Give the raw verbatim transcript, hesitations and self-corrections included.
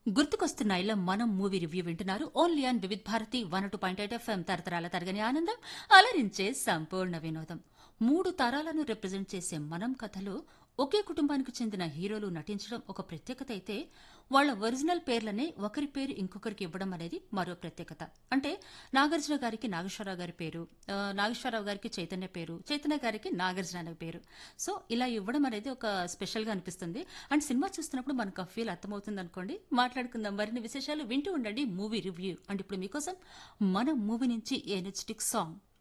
గుర్తుకొస్తున్నాయిలో మనం movie review వింటున్నారు. Only on Vividh Bharati one two point eight FM. తరతరాల తరగని ఆనందం, అలరించే సంపూర్ణ వినోదం. మూడు తరాలను రిప్రజెంట్ చేసే మనం కథలో ఒకే కుటుంబానికి చెందిన హీరోలు నటించడం ఒక ప్రత్యేకత అయితే, వాళ్ళ ఒరిజినల్ పేర్లనే ఒకరి పేరు ఇంకొకరికి ఇవ్వడం అనేది మరో ప్రత్యేకత. అంటే నాగార్జున గారికి నాగేశ్వరరావు గారి పేరు, ఆ, నాగేశ్వరరావు గారికి చైతన్య పేరు, చైతన్య గారికి నాగార్జున అనే పేరు. సో ఇలా ఇవ్వడం అనేది ఒక స్పెషల్ గా అనిపిస్తుంది. అండ్ సినిమా చూస్తున్నప్పుడు మనకు ఆ ఫీల్ అర్థమవుతుంది అనుకోండి. మాట్లాడుకుందాం మరిన్ని విశేషాలు, వింటూ ఉండండి మూవీ రివ్యూ. అండ్ ఇప్పుడు మీకోసం మన మూవీ నుంచి ఎనర్జెటిక్ సాంగ్.